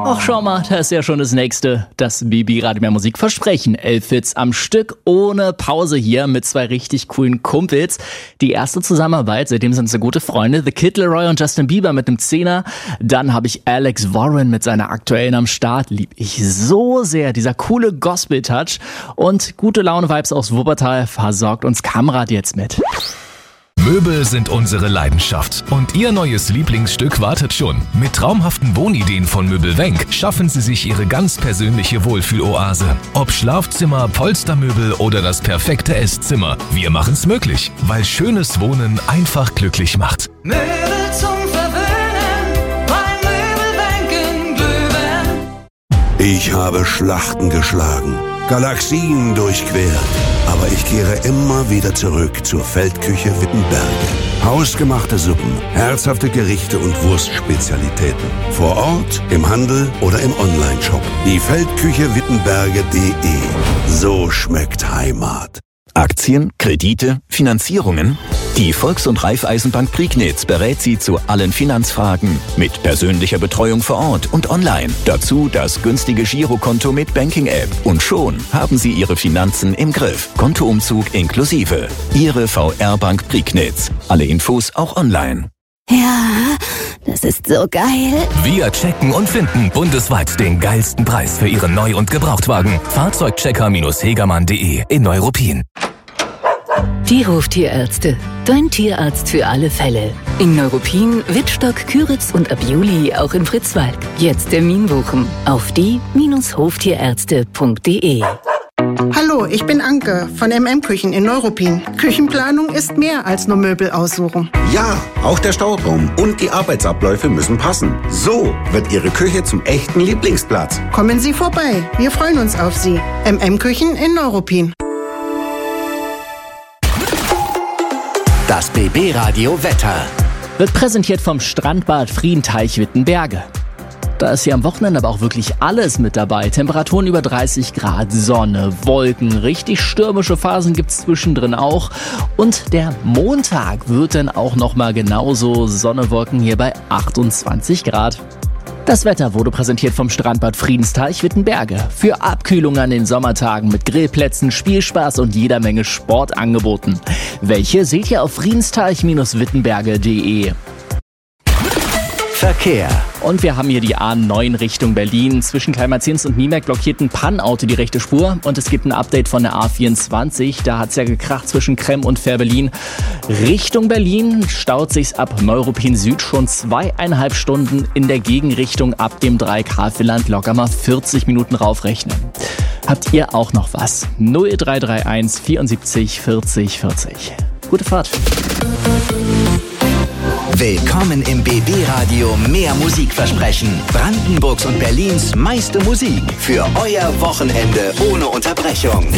Ach, schau mal, da ist ja schon das nächste. Das BB Radio Mehr Musik Versprechen. 11 Hits am Stück, ohne Pause hier mit zwei richtig coolen Kumpels. Die erste Zusammenarbeit, seitdem sind sie gute Freunde. The Kid Laroi und Justin Bieber mit einem 10er. Dann habe ich Alex Warren mit seiner aktuellen am Start. Lieb ich so sehr. Dieser coole Gospel-Touch. Und gute Laune-Vibes aus Wuppertal versorgt uns Kamrad jetzt mit. Möbel sind unsere Leidenschaft und Ihr neues Lieblingsstück wartet schon. Mit traumhaften Wohnideen von Möbelwenk schaffen Sie sich Ihre ganz persönliche Wohlfühloase. Ob Schlafzimmer, Polstermöbel oder das perfekte Esszimmer, wir machen's möglich, weil schönes Wohnen einfach glücklich macht. Möbel zum Verwöhnen, bei Möbelwenk in Glühwein. Ich habe Schlachten geschlagen, Galaxien durchquert. Aber ich kehre immer wieder zurück zur Feldküche Wittenberge. Hausgemachte Suppen, herzhafte Gerichte und Wurstspezialitäten. Vor Ort, im Handel oder im Onlineshop. Die Feldküche Wittenberge.de. So schmeckt Heimat. Aktien, Kredite, Finanzierungen? Die Volks- und Raiffeisenbank Prignitz berät Sie zu allen Finanzfragen mit persönlicher Betreuung vor Ort und online. Dazu das günstige Girokonto mit Banking-App. Und schon haben Sie Ihre Finanzen im Griff. Kontoumzug inklusive. Ihre VR-Bank Prignitz. Alle Infos auch online. Ja, das ist so geil. Wir checken und finden bundesweit den geilsten Preis für Ihren Neu- und Gebrauchtwagen. Fahrzeugchecker-hegermann.de in Neuruppin. Die Hoftierärzte. Dein Tierarzt für alle Fälle. In Neuruppin, Wittstock, Küritz und ab Juli auch in Fritzwalk. Jetzt Termin buchen auf die-hoftierärzte.de. Hallo, ich bin Anke von MM-Küchen in Neuruppin. Küchenplanung ist mehr als nur Möbel aussuchen. Ja, auch der Stauraum und die Arbeitsabläufe müssen passen. So wird Ihre Küche zum echten Lieblingsplatz. Kommen Sie vorbei, wir freuen uns auf Sie. MM-Küchen in Neuruppin. Das BB Radio Wetter wird präsentiert vom Strandbad Friedenteich Wittenberge. Da ist hier am Wochenende aber auch wirklich alles mit dabei. Temperaturen über 30 Grad, Sonne, Wolken, richtig stürmische Phasen gibt's zwischendrin auch. Und der Montag wird dann auch nochmal genauso Sonne, Wolken hier bei 28 Grad. Das Wetter wurde präsentiert vom Strandbad Friedensteich Wittenberge. Für Abkühlung an den Sommertagen mit Grillplätzen, Spielspaß und jeder Menge Sportangeboten. Welche seht ihr auf friedensteich-wittenberge.de. Verkehr. Und wir haben hier die A9 Richtung Berlin. Zwischen Kalmar-Zins und Niemerk blockiert ein Pannauto die rechte Spur. Und es gibt ein Update von der A24. Da hat's ja gekracht zwischen Kremm und Fährberlin. Richtung Berlin staut sich's ab Neuruppin Süd schon 2,5 Stunden. In der Gegenrichtung ab dem 3K-Land locker mal 40 Minuten raufrechnen. Habt ihr auch noch was? 0331 74 40 40. Gute Fahrt. Willkommen im BB Radio Mehr Musik versprechen. Brandenburgs und Berlins meiste Musik für euer Wochenende ohne Unterbrechung.